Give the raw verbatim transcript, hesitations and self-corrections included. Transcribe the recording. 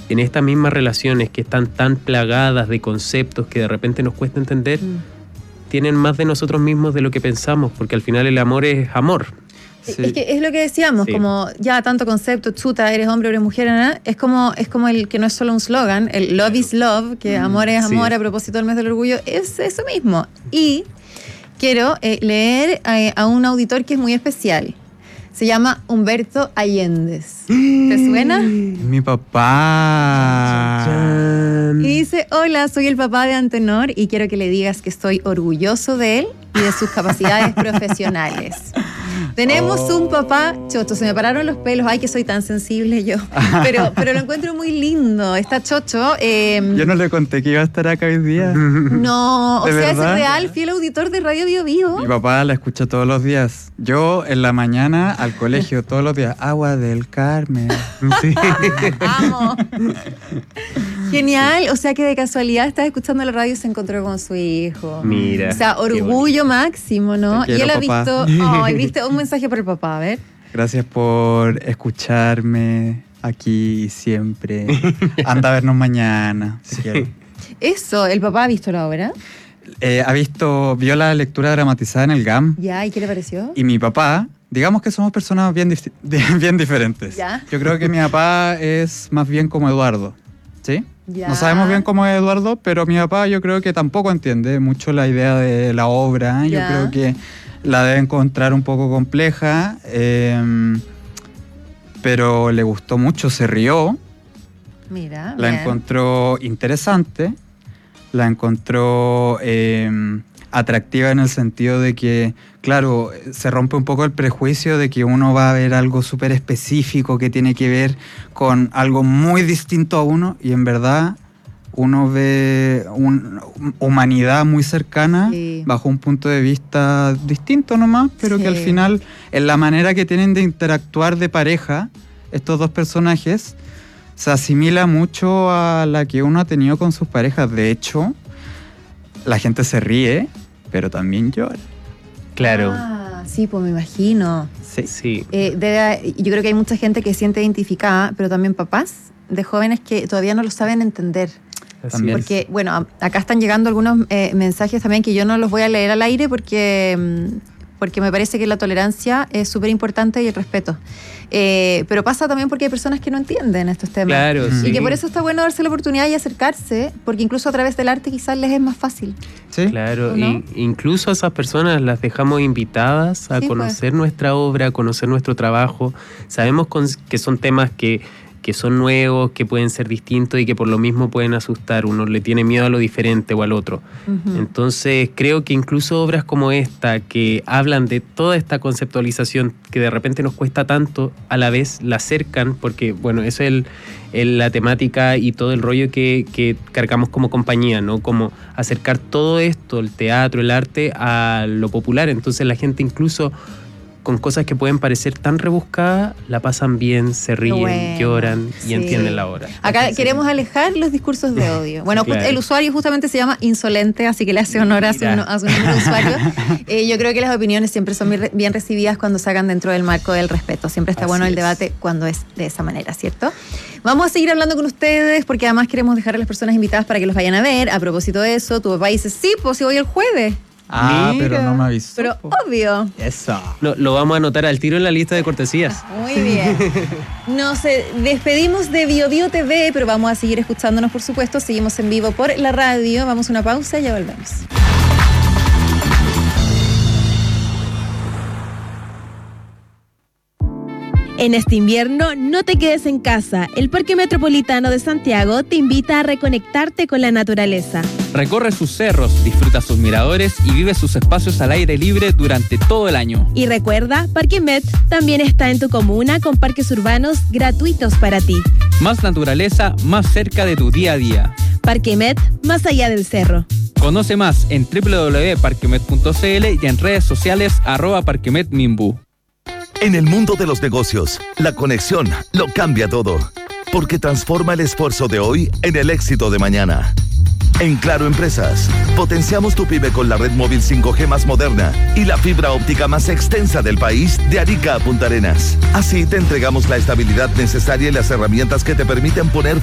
en estas mismas relaciones que están tan plagadas de conceptos que de repente nos cuesta entender, mm. tienen más de nosotros mismos de lo que pensamos, porque al final el amor es amor. Sí. Es que es lo que decíamos, sí. como ya tanto concepto, chuta, eres hombre, eres mujer, ¿no? es como es como el que no es solo un slogan, el love is love, que mm, amor es amor, sí. a propósito del mes del orgullo, es eso mismo. Y quiero eh, leer a, a un auditor que es muy especial. Se llama Humberto Allendez. ¿Te suena? Mi papá. Y dice, hola, soy el papá de Antenor y quiero que le digas que estoy orgulloso de él y de sus capacidades profesionales. Tenemos oh. un papá chocho, se me pararon los pelos, ay que soy tan sensible yo, pero, pero lo encuentro muy lindo, está chocho. Eh, yo no le conté que iba a estar acá hoy día. No, o sea, verdad? Es real, fiel auditor de Radio Bio Bio. Mi papá la escucha todos los días. Yo en la mañana al colegio todos los días, Agua del Carmen. Sí. Amo. Genial, o sea que de casualidad estás escuchando la radio y se encontró con su hijo. Mira. O sea, orgullo máximo, ¿no? Te quiero, y él ha papá. visto, oh, viste un mensaje para el papá, a ver. Gracias por escucharme aquí siempre. Anda a vernos mañana. Si quiero. Eso, ¿el papá ha visto la obra? Eh, ha visto, vio la lectura dramatizada en el G A M. Ya, ¿y qué le pareció? Y mi papá, digamos que somos personas bien, bien diferentes. ¿Ya? Yo creo que mi papá es más bien como Eduardo, ¿sí? Ya. No sabemos bien cómo es Eduardo, pero mi papá yo creo que tampoco entiende mucho la idea de la obra. Ya. Yo creo que la debe encontrar un poco compleja, eh, pero le gustó mucho, se rió. Mira, la bien. encontró interesante, la encontró eh, atractiva en el sentido de que, claro, se rompe un poco el prejuicio de que uno va a ver algo súper específico que tiene que ver con algo muy distinto a uno, y en verdad uno ve una humanidad muy cercana, sí. bajo un punto de vista distinto nomás, pero sí. que al final, en la manera que tienen de interactuar de pareja, estos dos personajes, se asimila mucho a la que uno ha tenido con sus parejas. De hecho, la gente se ríe, pero también llora. Claro. Ah, sí, pues me imagino. Sí. sí. Eh, debe, yo creo que hay mucha gente que se siente identificada, pero también papás de jóvenes que todavía no lo saben entender. También. Porque, bueno, acá están llegando algunos eh, mensajes también que yo no los voy a leer al aire porque, porque me parece que la tolerancia es súper importante y el respeto. Eh, pero pasa también porque hay personas que no entienden estos temas. Claro, y sí. que por eso está bueno darse la oportunidad y acercarse, porque incluso a través del arte quizás les es más fácil. Sí. Claro, ¿no? y incluso a esas personas las dejamos invitadas a sí, conocer pues. nuestra obra, a conocer nuestro trabajo. Sabemos con, que son temas que que son nuevos, que pueden ser distintos y que por lo mismo pueden asustar. Uno le tiene miedo a lo diferente o al otro. Uh-huh. Entonces creo que incluso obras como esta, que hablan de toda esta conceptualización que de repente nos cuesta tanto, a la vez la acercan, porque bueno, eso es el, el, la temática y todo el rollo que, que cargamos como compañía, ¿no? Como acercar todo esto, el teatro, el arte, a lo popular. Entonces la gente incluso con cosas que pueden parecer tan rebuscadas, la pasan bien, se ríen, bueno, lloran y sí. entienden la obra. Acá Entonces, queremos alejar los discursos de odio. Bueno, claro. El usuario justamente se llama Insolente, así que le hace honor a su, a su nombre de usuario. Eh, yo creo que las opiniones siempre son bien recibidas cuando se hagan dentro del marco del respeto. Siempre está así bueno el es. debate cuando es de esa manera, ¿cierto? Vamos a seguir hablando con ustedes porque además queremos dejar a las personas invitadas para que los vayan a ver. A propósito de eso, tu papá dice, sí, pues si voy el jueves. Ah, mira. Pero no me avisó. Pero obvio. Eso. Lo, lo vamos a anotar al tiro en la lista de cortesías. Muy bien. Nos eh, despedimos de Bio Bio T V, pero vamos a seguir escuchándonos, por supuesto. Seguimos en vivo por la radio. Vamos a una pausa y ya volvemos. En este invierno, no te quedes en casa. El Parque Metropolitano de Santiago te invita a reconectarte con la naturaleza. Recorre sus cerros, disfruta sus miradores y vive sus espacios al aire libre durante todo el año. Y recuerda, Parque Met también está en tu comuna con parques urbanos gratuitos para ti. Más naturaleza, más cerca de tu día a día. Parque Met, más allá del cerro. Conoce más en doble u doble u doble u punto parquemet punto c l y en redes sociales arroba parquemetmimbu. En el mundo de los negocios, la conexión lo cambia todo, porque transforma el esfuerzo de hoy en el éxito de mañana. En Claro Empresas, potenciamos tu pyme con la red móvil cinco G más moderna y la fibra óptica más extensa del país de Arica a Punta Arenas. Así te entregamos la estabilidad necesaria y las herramientas que te permiten poner